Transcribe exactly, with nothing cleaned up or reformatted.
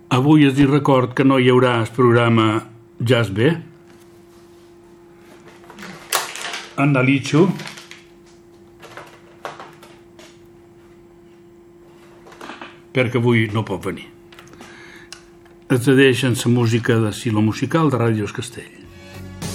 Avui es diu record que no hi haurà el programa Jazz B. Analitzo perquè avui no pot venir. Es deixen la música de Silo Musical de Ràdios Castell.